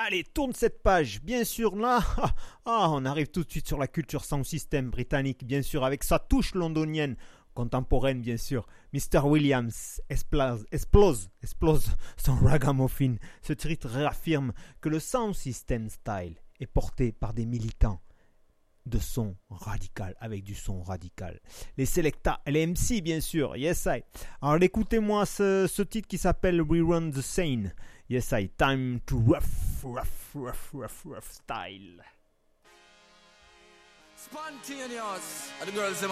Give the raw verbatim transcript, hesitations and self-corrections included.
Allez, tourne cette page. Bien sûr, là, ah, on arrive tout de suite sur la culture sound system britannique, bien sûr, avec sa touche londonienne, contemporaine, bien sûr. mister Williams explose, explose, explose son ragamuffin. Ce titre réaffirme que le sound system style est porté par des militants de son radical, avec du son radical. Les Selecta, les M C, bien sûr, yes I. Alors, écoutez-moi ce, ce titre qui s'appelle We Run the Scene. Yes I, time to rough, rough, rough, rough, rough style. Spontaneous. The girls